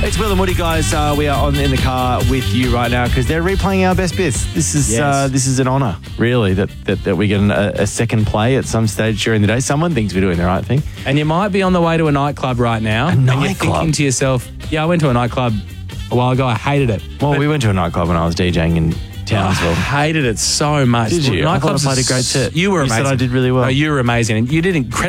It's Will and Woody, guys. We are in the car with you right now because they're replaying our best bits. This is an honour, really, that we get a second play at some stage during the day. Someone thinks we're doing the right thing. And you might be on the way to a nightclub right now. A And you're nightclub? thinking to yourself, I went to a nightclub a while ago. I hated it. Well, we went to a nightclub when I was DJing in Townsville. I hated it so much. Did you? I thought I Nightclubs played a great set. You were You amazing. said I did really well. No, you were amazing. And you did incredible.